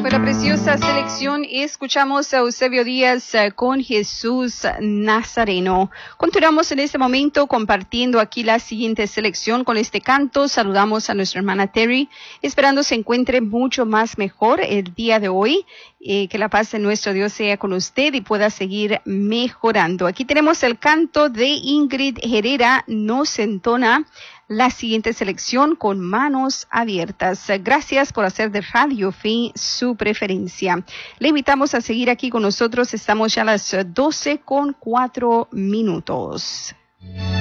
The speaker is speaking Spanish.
Fue la preciosa selección y escuchamos a Eusebio Díaz con Jesús Nazareno. Continuamos en este momento compartiendo aquí la siguiente selección con este canto. Saludamos a nuestra hermana Terry, esperando se encuentre mucho más mejor el día de hoy. Que la paz de nuestro Dios sea con usted y pueda seguir mejorando. Aquí tenemos el canto de Ingrid Herrera, nos entona la siguiente selección con manos abiertas. Gracias por hacer de Radio Fe su preferencia. Le invitamos a seguir aquí con nosotros. Estamos ya a las 12:04.